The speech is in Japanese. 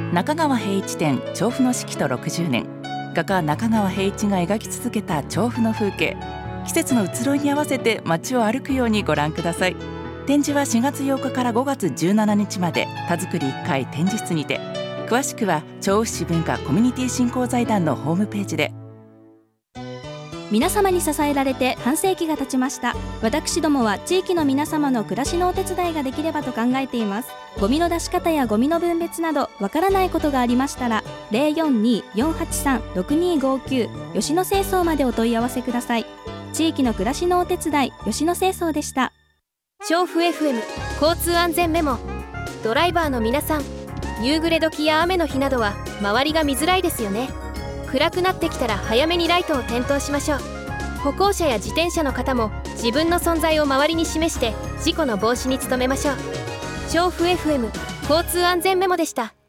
中川平一展調布の四季と60年、画家中川平一が描き続けた調布の風景、季節の移ろいに合わせて街を歩くようにご覧ください。展示は4月8日から5月17日まで田作り1階展示室にて、詳しくは調布市文化コミュニティ振興財団のホームページで。 皆様に支えられて半世紀が経ちました。私どもは地域の皆様の暮らしのお手伝いができればと考えています。ゴミの出し方やゴミの分別などわからないことがありましたら 042-483-6259 吉野清掃までお問い合わせください。地域の暮らしのお手伝い、吉野清掃でした。 調布 FM 交通安全メモ。ドライバーの皆さん、夕暮れ時や雨の日などは周りが見づらいですよね。暗くなってきたら早めにライトを点灯しましょう。歩行者や自転車の方も自分の存在を周りに示して事故の防止に努めましょう。調布 FM 交通安全メモでした。